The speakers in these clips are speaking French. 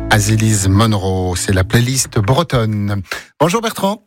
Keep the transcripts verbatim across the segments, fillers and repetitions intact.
Azélise Monroe, c'est la playlist bretonne. Bonjour Bertrand.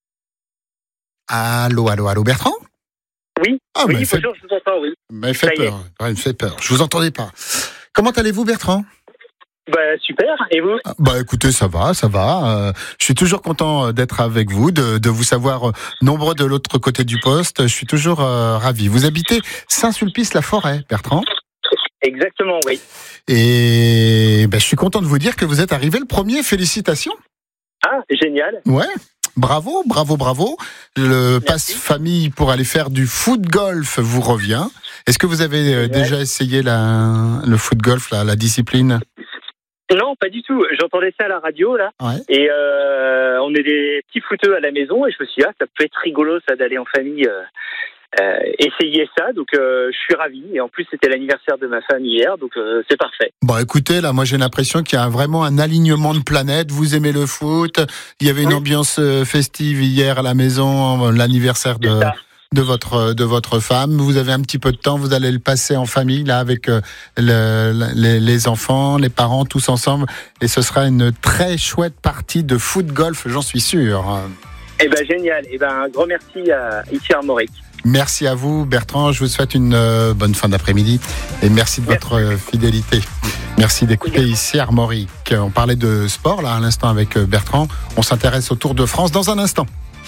Allô, allô, allô Bertrand. Oui, ah, oui, fait... bonjour, je vous entends, oui. Mais fait peur, ouais, me fait peur. Je vous entendais pas. Comment allez-vous Bertrand? Bah super, et vous? Bah écoutez, ça va, ça va. Euh, je suis toujours content d'être avec vous, de, de vous savoir euh, nombreux de l'autre côté du poste. Je suis toujours euh, ravi. Vous habitez Saint-Sulpice-la-Forêt, Bertrand? Exactement, oui. Et bah, je suis content de vous dire que vous êtes arrivé le premier. Félicitations. Ah, génial. Ouais. Bravo, bravo, bravo. Le pass famille pour aller faire du foot-golf vous revient. Est-ce que vous avez euh, déjà essayé la, le foot-golf, la, la discipline? Non, pas du tout. J'entendais ça à la radio, là. Ouais. Et euh, on est des petits footeux à la maison. Et je me suis dit, ah, ça peut être rigolo, ça, d'aller en famille euh, euh, essayer ça. Donc, euh, je suis ravi. Et en plus, c'était l'anniversaire de ma femme hier. Donc, euh, c'est parfait. Bon, écoutez, là, moi, j'ai l'impression qu'il y a vraiment un alignement de planètes. Vous aimez le foot. Il y avait une oui. ambiance festive hier à la maison, l'anniversaire de... de votre de votre femme. Vous avez un petit peu de temps, vous allez le passer en famille là avec euh, le, les, les enfants, les parents tous ensemble, et ce sera une très chouette partie de foot golf, j'en suis sûr. Eh ben génial. Eh ben un grand merci à ici Armorique. Merci à vous Bertrand, je vous souhaite une euh, bonne fin d'après-midi et merci de merci. votre euh, fidélité. Merci d'écouter ici Armorique. On parlait de sport là à l'instant avec Bertrand. On s'intéresse au Tour de France dans un instant.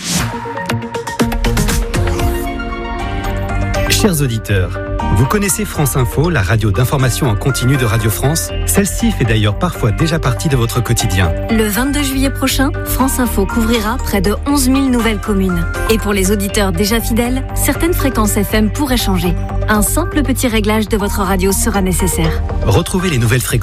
Chers auditeurs, vous connaissez France Info, la radio d'information en continu de Radio France? Celle-ci fait d'ailleurs parfois déjà partie de votre quotidien. Le vingt-deux juillet prochain, France Info couvrira près de onze mille nouvelles communes. Et pour les auditeurs déjà fidèles, certaines fréquences F M pourraient changer. Un simple petit réglage de votre radio sera nécessaire. Retrouvez les nouvelles fréquences